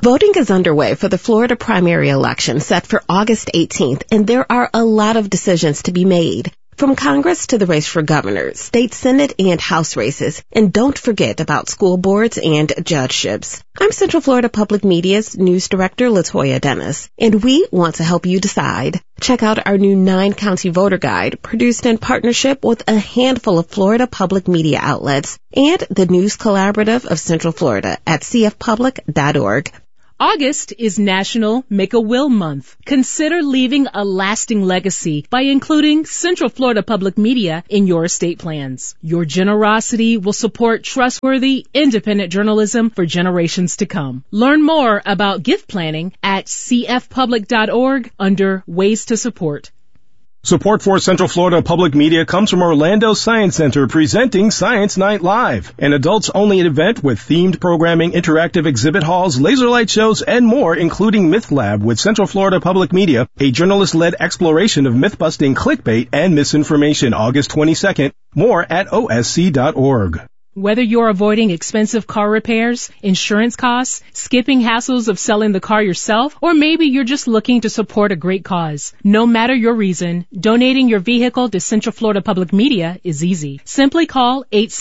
Voting is underway for the Florida primary election set for August 18th, and there are a lot of decisions to be made. From Congress to the race for governor, state Senate, and House races. And don't forget about school boards and judgeships. I'm Central Florida Public Media's News Director, Latoya Dennis, and we want to help you decide. Check out our new 9-county voter guide, produced in partnership with a handful of Florida public media outlets and the News Collaborative of Central Florida at cfpublic.org. August is National Make a Will Month. Consider leaving a lasting legacy by including Central Florida Public Media in your estate plans. Your generosity will support trustworthy, independent journalism for generations to come. Learn more about gift planning at cfpublic.org under Ways to Support. Support for Central Florida Public Media comes from Orlando Science Center presenting Science Night Live, an adults-only event with themed programming, interactive exhibit halls, laser light shows, and more, including Myth Lab with Central Florida Public Media, a journalist-led exploration of myth-busting clickbait and misinformation, August 22nd. More at osc.org. Whether you're avoiding expensive car repairs, insurance costs, skipping hassles of selling the car yourself, or maybe you're just looking to support a great cause. No matter your reason, donating your vehicle to Central Florida Public Media is easy. Simply call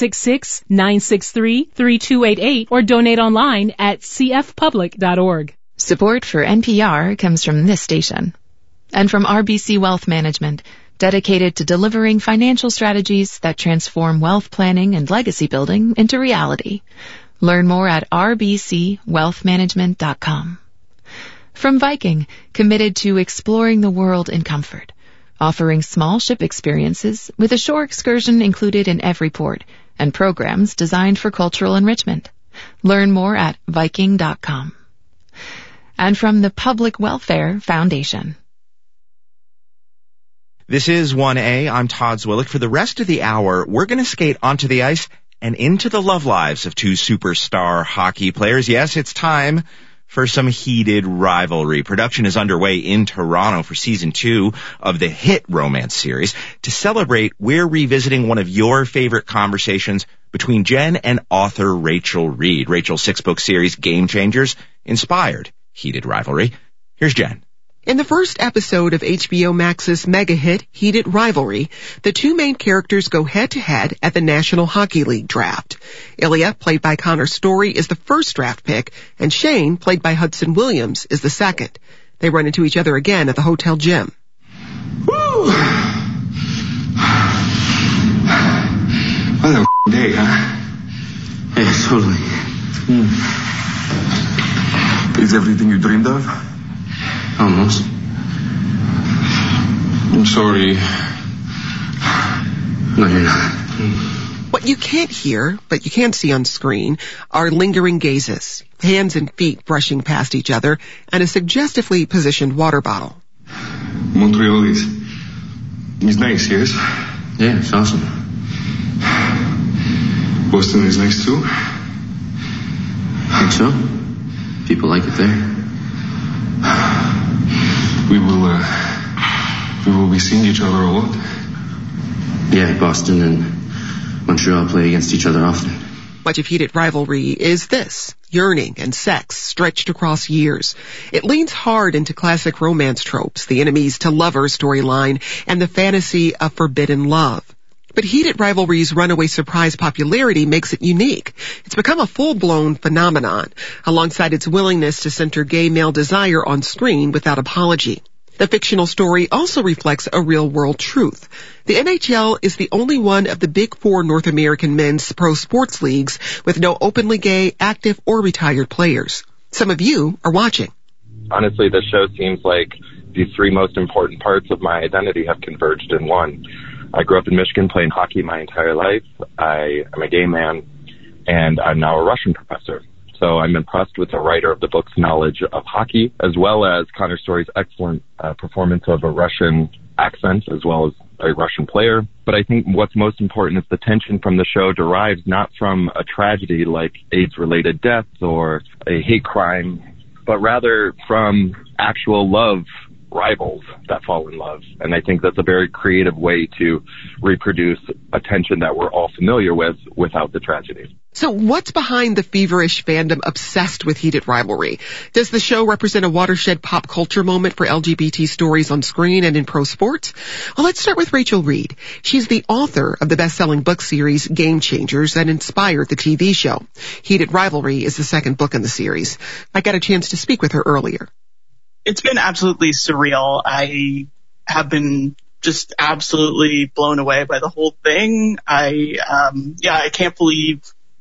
866-963-3288 or donate online at cfpublic.org. Support for NPR comes from this station and from RBC Wealth Management, dedicated to delivering financial strategies that transform wealth planning and legacy building into reality. Learn more at rbcwealthmanagement.com. From Viking, committed to exploring the world in comfort, offering small ship experiences with a shore excursion included in every port and programs designed for cultural enrichment. Learn more at viking.com. And from the Public Welfare Foundation. This is 1A. I'm Todd Zwillick. For the rest of the hour, we're going to skate onto the ice and into the love lives of two superstar hockey players. Yes, it's time for some heated rivalry. Production is underway in Toronto for season 2 of the hit romance series. To celebrate, we're revisiting one of your favorite conversations between Jen and author Rachel Reed. Rachel's 6-book series, Game Changers, inspired heated rivalry. Here's Jen. In the first episode of HBO Max's mega hit, Heated Rivalry, the two main characters go head-to-head at the National Hockey League draft. Ilya, played by Connor Story, is the first draft pick, and Shane, played by Hudson Williams, is the second. They run into each other again at the hotel gym. Woo! What a day, huh? Yeah, totally. Is everything you dreamed of? Almost. I'm sorry. No, you're not. What you can't hear, but you can see on screen, are lingering gazes, hands and feet brushing past each other, and a suggestively positioned water bottle. Montreal is nice, yes? Yeah, it's awesome. Boston is nice too? Think so? People like it there. We will be seeing each other a lot. Yeah, Boston and Montreal play against each other often. Much of Heated Rivalry is this: yearning and sex stretched across years. It leans hard into classic romance tropes, the enemies to lovers storyline, and the fantasy of forbidden love. But Heated Rivalry's runaway surprise popularity makes it unique. It's become a full-blown phenomenon, alongside its willingness to center gay male desire on screen without apology. The fictional story also reflects a real-world truth. The NHL is the only one of the Big Four North American men's pro sports leagues with no openly gay, active, or retired players. Some of you are watching. Honestly, this show seems like these three most important parts of my identity have converged in one. I grew up in Michigan playing hockey my entire life. I am a gay man, and I'm now a Russian professor. So I'm impressed with the writer of the book's knowledge of hockey, as well as Connor Story's excellent performance of a Russian accent, as well as a Russian player. But I think what's most important is the tension from the show derives not from a tragedy like AIDS-related deaths or a hate crime, but rather from actual love rivals that fall in love. And I think that's a very creative way to reproduce a tension that we're all familiar with without the tragedy. So what's behind the feverish fandom obsessed with Heated Rivalry? Does the show represent a watershed pop culture moment for LGBT stories on screen and in pro sports? Well, let's start with Rachel Reed. She's the author of the best-selling book series Game Changers that inspired the TV show. Heated Rivalry is the second book in the series. I got a chance to speak with her earlier. It's been absolutely surreal. I have been just absolutely blown away by the whole thing. I can't believe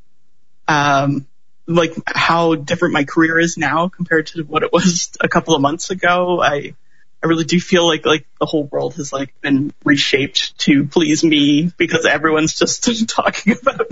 like how different my career is now compared to what it was a couple of months ago. I really do feel like the whole world has like been reshaped to please me, because everyone's just talking about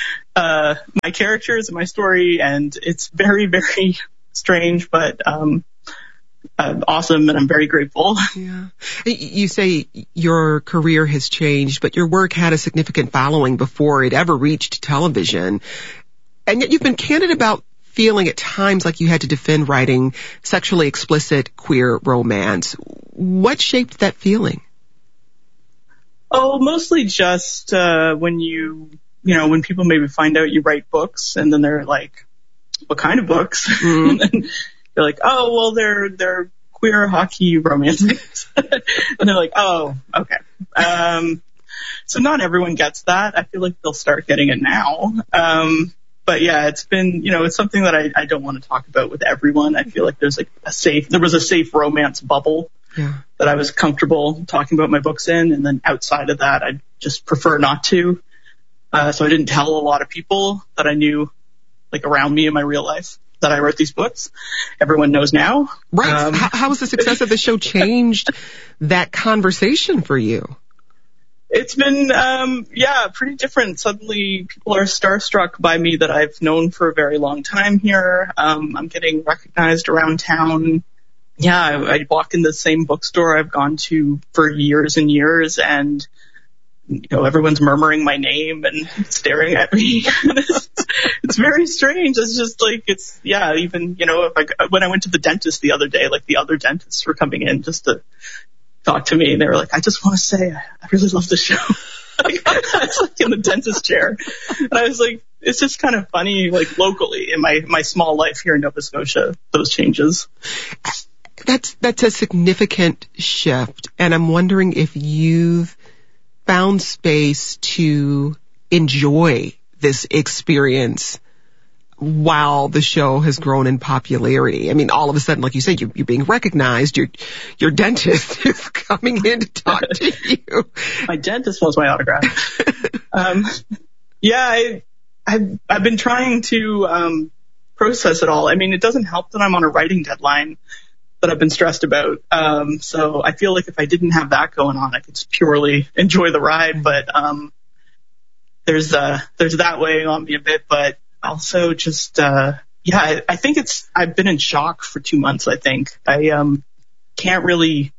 my characters and my story, and it's very, very strange, but awesome, and I'm very grateful. Yeah. You say your career has changed, but your work had a significant following before it ever reached television. And yet you've been candid about feeling at times like you had to defend writing sexually explicit queer romance. What shaped that feeling? Oh, mostly just when when people maybe find out you write books, and then they're like, what kind of books? Mm-hmm. And then you're like, oh, well, they're queer hockey romances. And they're like, oh, okay. So not everyone gets that. I feel like they'll start getting it now. But yeah, it's been, it's something that I don't want to talk about with everyone. I feel like there was a safe romance bubble that I was comfortable talking about my books in. And then outside of that, I just prefer not to. So I didn't tell a lot of people that I knew, like around me in my real life, that I wrote these books. Everyone knows now. Right. How has the success of the show changed that conversation for you? It's been, pretty different. Suddenly people are starstruck by me that I've known for a very long time here. I'm getting recognized around town. Yeah, I walk in the same bookstore I've gone to for years and years, and, everyone's murmuring my name and staring at me. It's very strange. It's just like, when I went to the dentist the other day, like the other dentists were coming in just to talk to me, and they were like, I just want to say I really love the show. I was like in the dentist chair, and I was like, it's just kind of funny, like locally in my small life here in Nova Scotia, those changes. That's a significant shift, and I'm wondering if you've found space to enjoy this experience while the show has grown in popularity. I mean, all of a sudden, like you said, you're being recognized. Your dentist is coming in to talk to you. My dentist wants my autograph. I've been trying to process it all. I mean, it doesn't help that I'm on a writing deadline that I've been stressed about. So I feel like if I didn't have that going on, I could just purely enjoy the ride. But there's that weighing on me a bit, but also just, I think I've been in shock for 2 months, I think. I can't really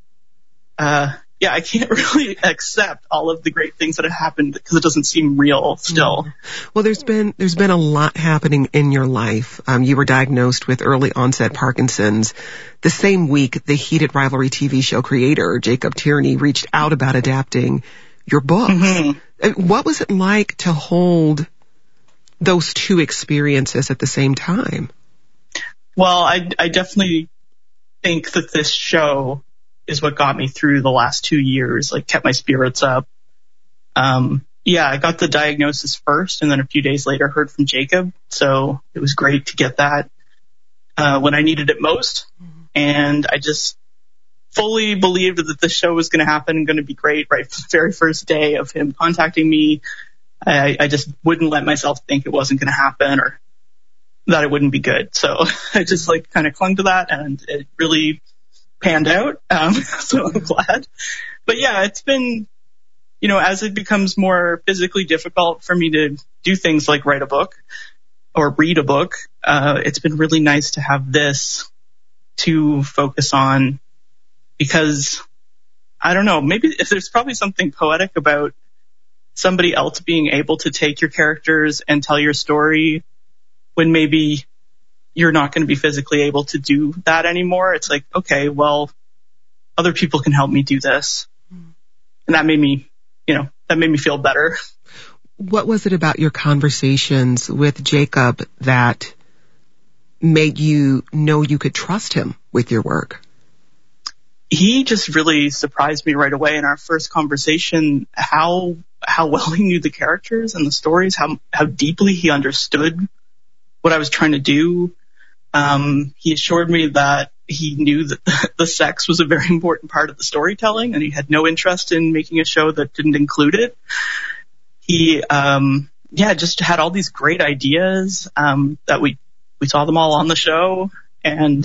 accept all of the great things that have happened because it doesn't seem real still. Well, there's been a lot happening in your life. You were diagnosed with early onset Parkinson's. The same week, the Heated Rivalry TV show creator, Jacob Tierney, reached out about adapting your books. Mm-hmm. What was it like to hold those two experiences at the same time? Well, I definitely think that this show is what got me through the last 2 years, like kept my spirits up. I got the diagnosis first, and then a few days later heard from Jacob. So it was great to get that when I needed it most. And I just fully believed that this show was going to happen and going to be great right from the very first day of him contacting me. I just wouldn't let myself think it wasn't going to happen or that it wouldn't be good. So I just kind of clung to that, and it really panned out. So I'm glad. But yeah, it's been, as it becomes more physically difficult for me to do things like write a book or read a book, it's been really nice to have this to focus on, because I don't know, maybe there's probably something poetic about somebody else being able to take your characters and tell your story when maybe you're not going to be physically able to do that anymore. It's like, okay, well, other people can help me do this. And that made me feel better. What was it about your conversations with Jacob that made you know you could trust him with your work? He just really surprised me right away in our first conversation, how well he knew the characters and the stories, how deeply he understood what I was trying to do. He assured me that he knew that the sex was a very important part of the storytelling, and he had no interest in making a show that didn't include it. He, just had all these great ideas, that we saw them all on the show, and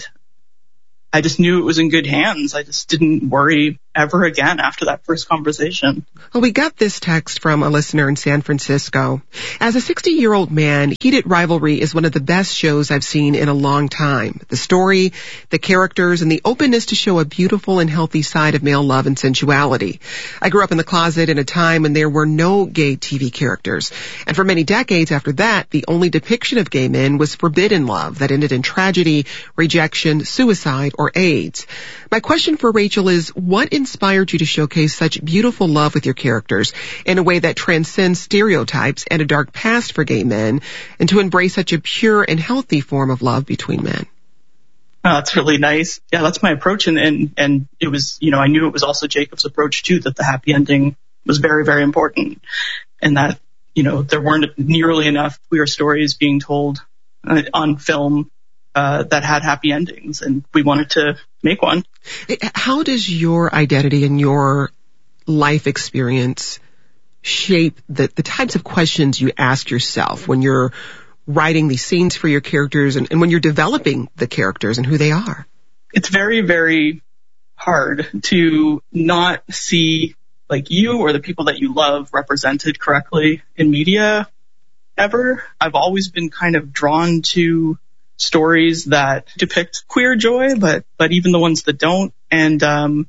I just knew it was in good hands. I just didn't worry ever again after that first conversation. Well, we got this text from a listener in San Francisco. As a 60-year-old man, Heated Rivalry is one of the best shows I've seen in a long time. The story, the characters, and the openness to show a beautiful and healthy side of male love and sensuality. I grew up in the closet in a time when there were no gay TV characters. And for many decades after that, the only depiction of gay men was forbidden love that ended in tragedy, rejection, suicide, or AIDS. My question for Rachel is, what inspired you to showcase such beautiful love with your characters in a way that transcends stereotypes and a dark past for gay men, and to embrace such a pure and healthy form of love between men? Oh, that's really nice. Yeah, that's my approach. And it was, I knew it was also Jacob's approach too, that the happy ending was very, very important. And that, there weren't nearly enough queer stories being told on film that had happy endings, and we wanted to make one. How does your identity and your life experience shape the types of questions you ask yourself when you're writing these scenes for your characters and when you're developing the characters and who they are? It's very, very hard to not see like you or the people that you love represented correctly in media ever. I've always been kind of drawn to stories that depict queer joy, but even the ones that don't. And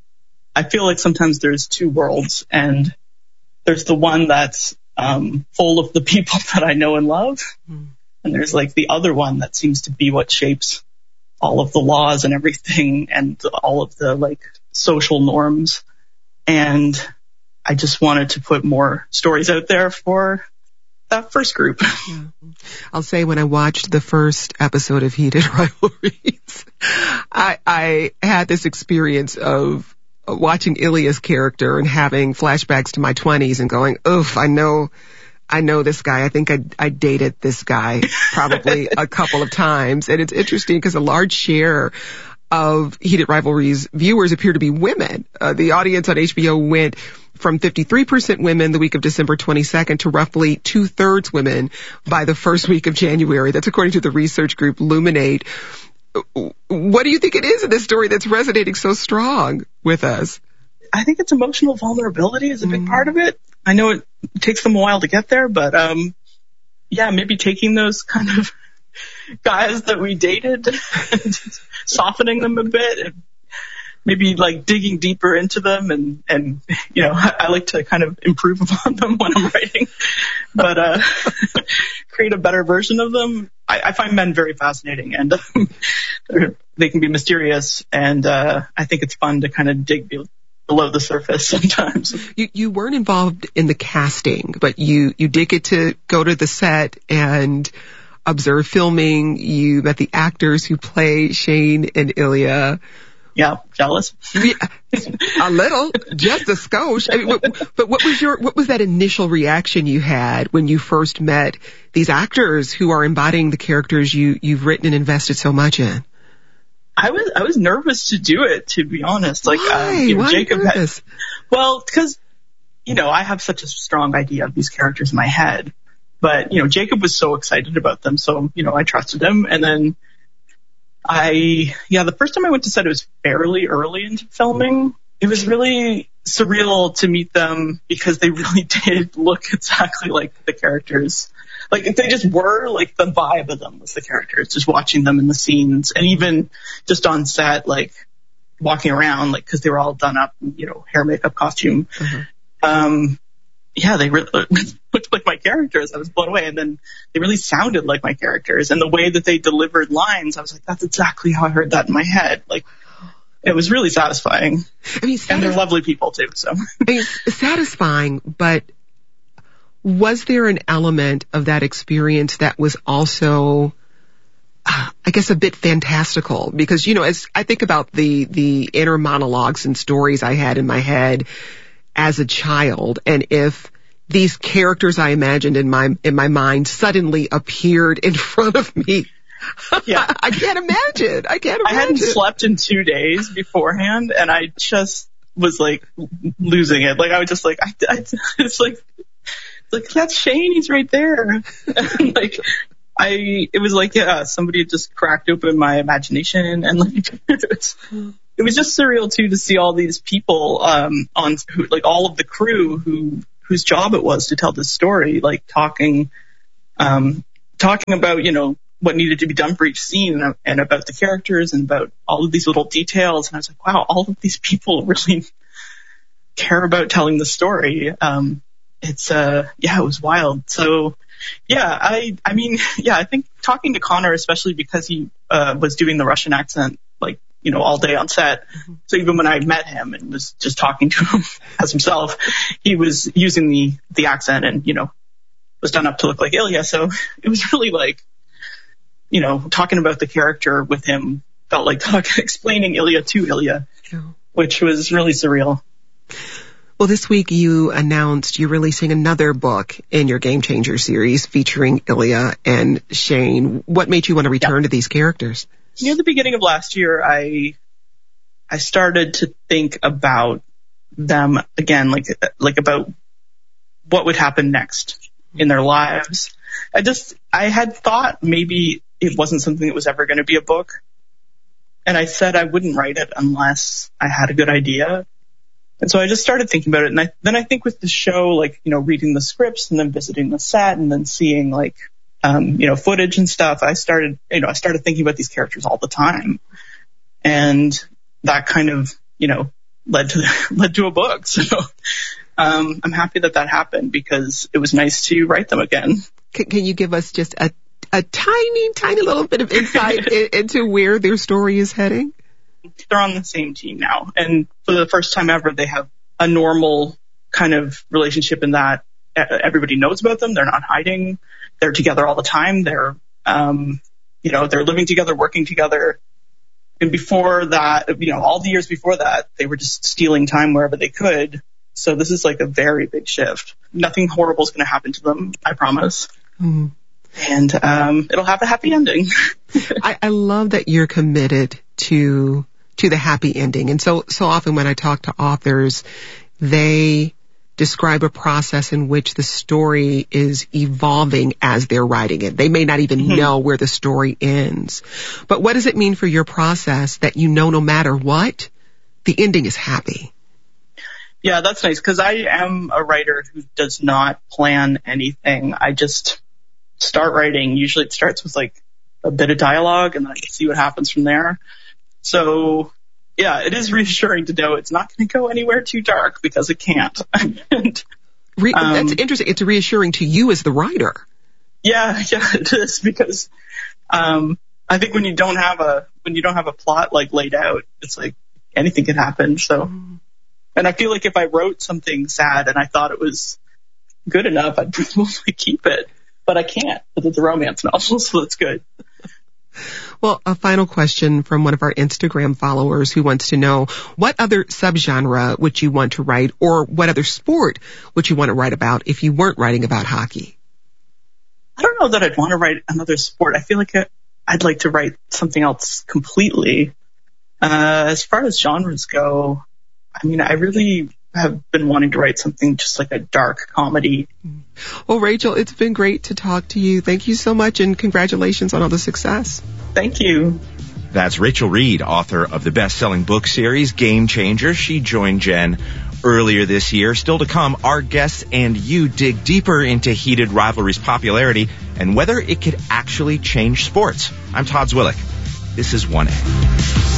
I feel like sometimes there's two worlds, and there's the one that's full of the people that I know and love, and there's like the other one that seems to be what shapes all of the laws and everything and all of the like social norms. And I just wanted to put more stories out there for that first group. Yeah. I'll say when I watched the first episode of Heated Rivalries, I had this experience of watching Ilya's character and having flashbacks to my 20s and going, oof, I know this guy. I think I dated this guy probably a couple of times. And it's interesting because a large share of Heated Rivalries viewers appear to be women. The audience on HBO went from 53% women the week of December 22nd to roughly 2/3 women by the first week of January. That's according to the research group Luminate. What do you think it is in this story that's resonating so strong with us? I think it's emotional vulnerability is a big part of it. I know it takes them a while to get there, but maybe taking those kind of guys that we dated and softening them a bit and maybe like digging deeper into them and I like to kind of improve upon them when I'm writing, but create a better version of them. I find men very fascinating, and they can be mysterious, and I think it's fun to kind of dig below the surface sometimes. You weren't involved in the casting, but you did get to go to the set and observe filming. You met the actors who play Shane and Ilya. Yeah, jealous. A little, just a skosh. I mean, but what was that initial reaction you had when you first met these actors who are embodying the characters you've written and invested so much in? I was nervous to do it, to be honest. Like, Why Jacob nervous? Because I have such a strong idea of these characters in my head, but Jacob was so excited about them, so I trusted him, and then. The first time I went to set, it was fairly early into filming. It was really surreal to meet them because they really did look exactly like the characters. Like, they just were, like, the vibe of them was the characters, just watching them in the scenes. And even just on set, like, walking around, like, because they were all done up, hair, makeup, costume. Mm-hmm. They really looked like my characters. I was blown away. And then they really sounded like my characters. And the way that they delivered lines, I was like, that's exactly how I heard that in my head. Like, it was really satisfying. And they're lovely people, too. So, satisfying, but Was there an element of that experience that was also, I guess, a bit fantastical? Because, you know, as I think about the inner monologues and stories I had in my head as a child, and if these characters I imagined in my mind suddenly appeared in front of me, yeah, I can't imagine. I hadn't slept in 2 days beforehand, and I just was like losing it. Like I was just like, it's like that's Shane. He's right there. Like it was like, yeah, somebody had just cracked open my imagination, and like it was just surreal too to see all these people like all of the crew whose job it was to tell this story, like talking about, you know, what needed to be done for each scene and about the characters and about all of these little details. And I was like, wow, all of these people really care about telling the story. It was wild. So yeah, I think talking to Connor, especially because he was doing the Russian accent, like, you know, all day on set. So even when I met him and was just talking to him as himself, he was using the accent and, you know, was done up to look like Ilya. So it was really like, you know, talking about the character with him felt like explaining Ilya to Ilya, which was really surreal. Well, this week you announced you're releasing another book in your Game Changer series featuring Ilya and Shane. What made you want to return to these characters? Near the beginning of last year, I started to think about them again, like about what would happen next in their lives. I had thought maybe it wasn't something that was ever going to be a book. And I said I wouldn't write it unless I had a good idea. And so I just started thinking about it. And then I think with the show, like, you know, reading the scripts and then visiting the set and then seeing like, you know, footage and stuff, I started thinking about these characters all the time. And that kind of, you know, led to a book. So, I'm happy that happened because it was nice to write them again. Can you give us just a tiny little bit of insight into where their story is heading? They're on the same team now. And for the first time ever, they have a normal kind of relationship in that everybody knows about them. They're not hiding. They're together all the time. They're, you know, they're living together, working together. And before that, you know, all the years before that, they were just stealing time wherever they could. So this is like a very big shift. Nothing horrible is going to happen to them, I promise. Mm-hmm. And it'll have a happy ending. I love that you're committed to the happy ending. And so often when I talk to authors, they describe a process in which the story is evolving as they're writing it. They may not even know where the story ends. But what does it mean for your process that you know no matter what, the ending is happy? Yeah, that's nice because I am a writer who does not plan anything. I just start writing. Usually it starts with like a bit of dialogue and then I see what happens from there. So yeah, it is reassuring to know it's not going to go anywhere too dark because it can't. That's interesting. It's reassuring to you as the writer. Yeah, it is because I think when you don't have a plot like laid out, it's like anything can happen. So, and I feel like if I wrote something sad and I thought it was good enough, I'd probably keep it. But I can't because it's a romance novel, so that's good. Well, a final question from one of our Instagram followers who wants to know, what other subgenre would you want to write, or what other sport would you want to write about if you weren't writing about hockey? I don't know that I'd want to write another sport. I feel like I'd like to write something else completely. As far as genres go, I mean, I really have been wanting to write something just like a dark comedy. Well, Rachel, it's been great to talk to you. Thank you so much, and congratulations on all the success. Thank you. That's Rachel Reed, author of the best-selling book series Game Changer. She joined Jen earlier this year. Still to come, our guests and you dig deeper into Heated Rivalry's popularity and whether it could actually change sports. I'm Todd Zwillick. This is 1A.